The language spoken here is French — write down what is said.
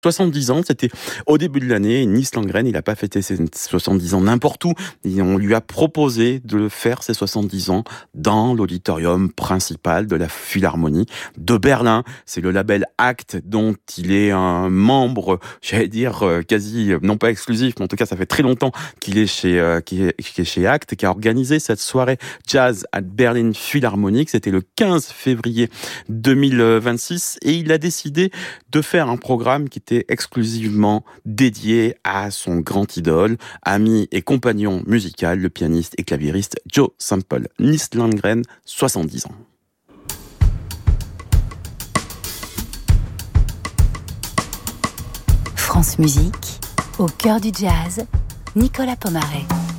70 ans, c'était au début de l'année. Nils Landgren, il n'a pas fêté ses 70 ans n'importe où. On lui a proposé de faire ses 70 ans dans l'auditorium principal de la Philharmonie de Berlin. C'est le label ACT dont il est un membre, j'allais dire quasi, non pas exclusif, mais en tout cas ça fait très longtemps qu'il est qui est chez ACT, qui a organisé cette soirée Jazz at Berlin Philharmonic. C'était le 15 février 2026 et il a décidé de faire un programme qui était exclusivement dédié à son grand idole, ami et compagnon musical, le pianiste et claviériste Joe Sample. Nils Landgren, 70 ans. France Musique, au cœur du jazz, Nicolas Pomarez.